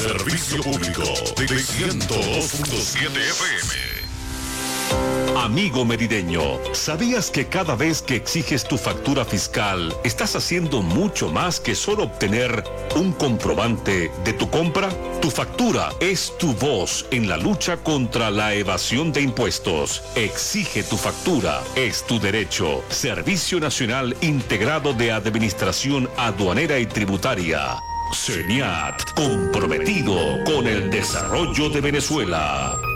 servicio público de 102.7 FM. Amigo merideño, ¿sabías que cada vez que exiges tu factura fiscal, estás haciendo mucho más que solo obtener un comprobante de tu compra? Tu factura es tu voz en la lucha contra la evasión de impuestos. Exige tu factura, es tu derecho. Servicio Nacional Integrado de Administración Aduanera y Tributaria. SENIAT, comprometido con el desarrollo de Venezuela.